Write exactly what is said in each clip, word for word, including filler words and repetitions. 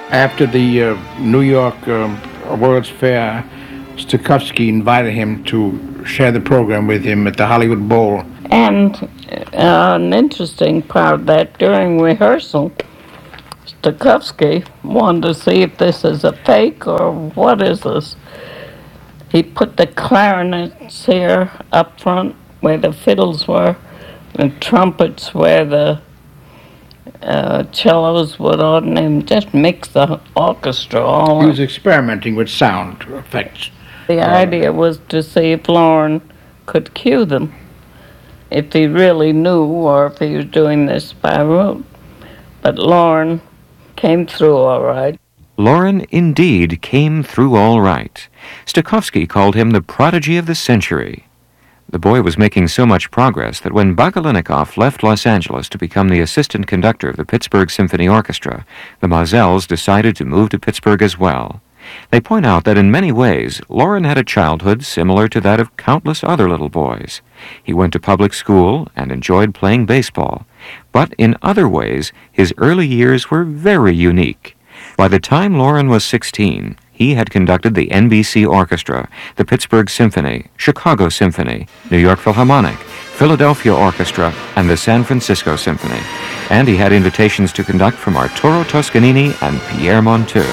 After the uh, New York um, World's Fair, Stokowski invited him to share the program with him at the Hollywood Bowl. And uh, an interesting part of that, during rehearsal, Stokowski wanted to see if this is a fake or what is this. He put the clarinets here up front where the fiddles were, and trumpets where the uh, cellos would on, and just mix the orchestra all He up. was experimenting with sound effects. The idea was to see if Loren could cue them, if he really knew or if he was doing this by rote. But Loren came through all right. Loren indeed came through all right. Stokowski called him the prodigy of the century. The boy was making so much progress that when Bakalinikoff left Los Angeles to become the assistant conductor of the Pittsburgh Symphony Orchestra, the Mozelles decided to move to Pittsburgh as well. They point out that in many ways, Loren had a childhood similar to that of countless other little boys. He went to public school and enjoyed playing baseball. But in other ways, his early years were very unique. By the time Loren was sixteen, he had conducted the N B C Orchestra, the Pittsburgh Symphony, Chicago Symphony, New York Philharmonic, Philadelphia Orchestra, and the San Francisco Symphony. And he had invitations to conduct from Arturo Toscanini and Pierre Monteux.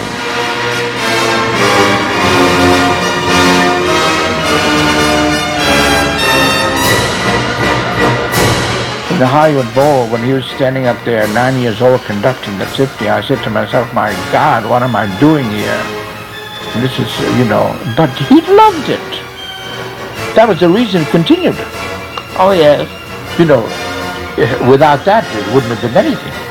In the Hollywood Bowl, when he was standing up there, nine years old, conducting the symphony, I said to myself, my God, what am I doing here? And this is, you know, but he loved it. That was the reason he continued it. Oh, yes. You know, without that, it wouldn't have been anything.